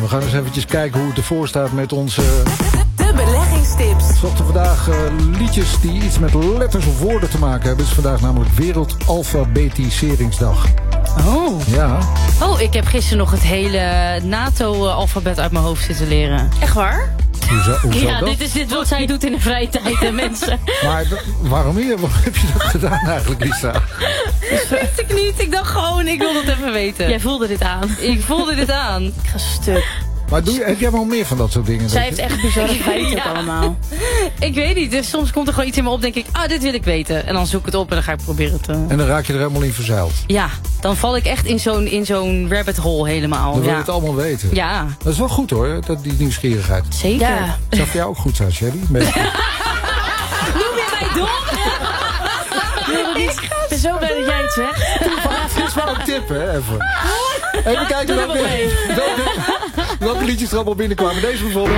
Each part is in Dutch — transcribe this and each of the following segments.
We gaan eens eventjes kijken hoe het ervoor staat met onze... De beleggingstips. We zochten vandaag liedjes die iets met letters of woorden te maken hebben. Het is vandaag namelijk Wereldalfabetiseringsdag. Oh. Ja. Oh, ik heb gisteren nog het hele NATO-alfabet uit mijn hoofd zitten leren. Echt waar? Hoezo Ja, dat? dit is wat zij doet in de vrije tijd, hè, mensen. Maar waarom heb je dat gedaan eigenlijk, Lisa? Dat weet ik niet. Ik dacht gewoon, ik wil dat even weten. Jij voelde dit aan. Ik voelde dit aan. Ik ga stuk. Maar heb jij wel meer van dat soort dingen? Zij heeft echt bizarre feiten Ja. allemaal. Ik weet niet. Dus soms komt er gewoon iets in me op. Denk ik, dit wil ik weten. En dan zoek ik het op en dan ga ik proberen te... En dan raak je er helemaal in verzeild. Ja, dan val ik echt in zo'n rabbit hole helemaal. Dan wil je Ja. het allemaal weten. Ja, Dat is wel goed hoor, die nieuwsgierigheid. zeker. Ja. Zou voor jou ook goed zijn, Shelly? Noem je mij dom? Ik ben zo blij dat jij het zegt. Dit is wel een tip, hè? Even kijken welke liedjes er allemaal binnenkwamen. Deze bijvoorbeeld.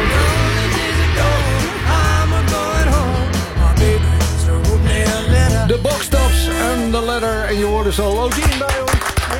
De Boxtops en de Letter. En je hoorde zo Ozien bij ons.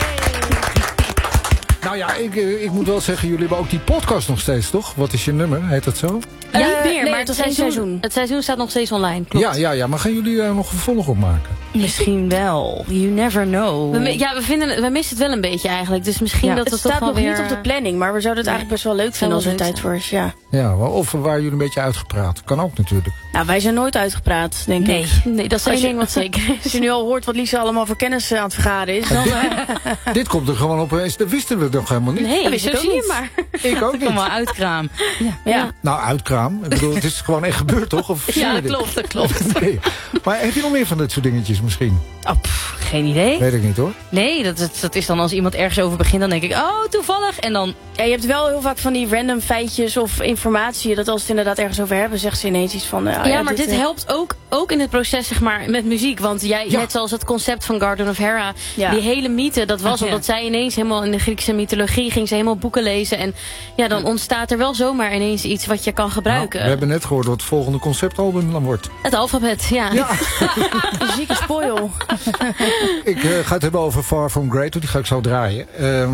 Nou ja, ik moet wel zeggen, jullie hebben ook die podcast nog steeds, toch? Wat is je nummer? Heet dat zo? Niet meer, nee, maar het is een seizoen. Het seizoen staat nog steeds online, klopt. Ja, maar gaan jullie daar nog een vervolg op maken? Misschien wel. You never know. We missen het wel een beetje eigenlijk. Dus misschien Ja, dat het we toch staat wel nog weer... niet op de planning, maar we zouden het eigenlijk best wel leuk vinden als er tijd voor is. Ja. Ja, of waren jullie een beetje uitgepraat? Kan ook natuurlijk. Nou, wij zijn nooit uitgepraat, denk ik. Nee, dat is één ding wat zeker is. Als je nu al hoort wat Lisa allemaal voor kennis aan het vergaren is, dan... Dit komt er gewoon opeens. Dat wisten we toch helemaal niet? Nee, dat wist ik ook niet. maar. Ik ook Ik niet. kom wel uitkraam. Ja. Nou, uitkraam. Ik bedoel, het is gewoon echt gebeurd, toch? Of zie Ja, je dat dit? klopt. Nee. Maar heb je nog meer van dit soort dingetjes misschien? Oh, geen idee. Weet ik niet hoor. Nee, dat is dan als iemand ergens over begint, dan denk ik, oh, toevallig. En dan... Ja, je hebt wel heel vaak van die random feitjes of informatie, dat als ze het inderdaad ergens over hebben, zegt ze ineens iets van... ja, maar dit helpt ook in het proces, zeg maar, met muziek. Want net zoals het concept van Garden of Hera, die hele mythe, dat was omdat zij ineens helemaal in de Griekse mythologie ging ze helemaal boeken lezen. En ja, dan ontstaat er wel zomaar ineens iets wat je kan gebruiken. Nou, we hebben net gehoord wat het volgende conceptalbum dan wordt. Het alfabet, ja. Zieke spoil. Ik ga het hebben over Far From Great, die ga ik zo draaien.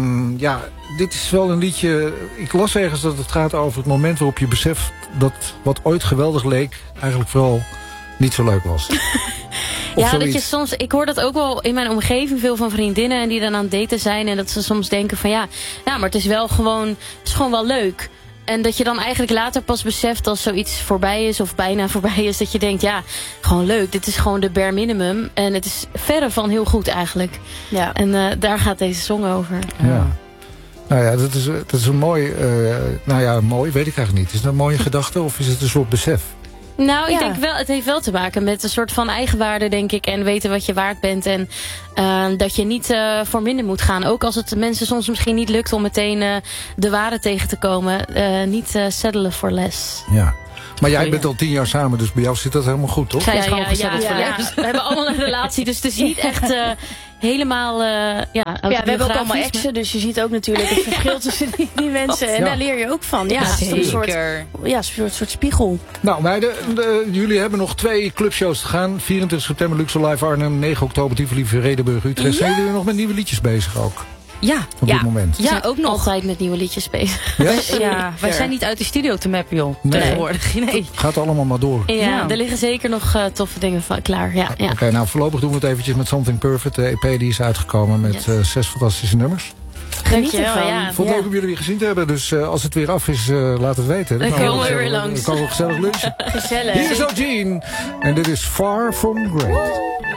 Dit is wel een liedje... Ik las ergens dat het gaat over het moment waarop je beseft dat wat ooit geweldig leek, eigenlijk vooral niet zo leuk was. Ja, dat je soms... Ik hoor dat ook wel in mijn omgeving veel van vriendinnen en die dan aan het daten zijn en dat ze soms denken van ja, maar het is wel gewoon... Het is gewoon wel leuk. En dat je dan eigenlijk later pas beseft als zoiets voorbij is of bijna voorbij is, dat je denkt, ja, gewoon leuk. Dit is gewoon de bare minimum. En het is verre van heel goed eigenlijk. Ja. En daar gaat deze song over. Ja. Nou ja, dat is een mooi... mooi weet ik eigenlijk niet. Is dat een mooie gedachte of is het een soort besef? Nou, ik denk wel, het heeft wel te maken met een soort van eigenwaarde, denk ik. En weten wat je waard bent. En dat je niet voor minder moet gaan. Ook als het mensen soms misschien niet lukt om meteen de ware tegen te komen. Niet settelen for less. Ja. Maar jij bent al 10 jaar samen, dus bij jou zit dat helemaal goed, toch? Zij is gewoon gezetteld for less. We hebben allemaal een relatie, dus het is niet echt... helemaal, we hebben ook allemaal exen, dus je ziet ook natuurlijk het verschil tussen die mensen. En daar leer je ook van. Ja, zeker. Een soort spiegel. Nou, meiden, jullie hebben nog 2 clubshows te gaan. 24 september Luxor Live Arnhem, 9 oktober Tivoli Vredenburg Utrecht. Zijn jullie nog met nieuwe liedjes bezig ook? Ja, op dit moment. Ja, ook nog altijd met nieuwe liedjes bezig. Ja? Wij zijn niet uit de studio te mappen, joh. Nee. Tegenwoordig. Nee. Gaat allemaal maar door. Ja, er liggen zeker nog toffe dingen van klaar. Ja. Oké, nou voorlopig doen we het eventjes met Something Perfect. De EP die is uitgekomen met 6 fantastische nummers. Geniet ervan. Ik vond het leuk om jullie weer gezien te hebben. Dus als het weer af is, laat het weten. Dan komen we weer langs. Dan komen we gezellig lunchen. Gezellig. Hier is Eugene. En dit is Far From Great.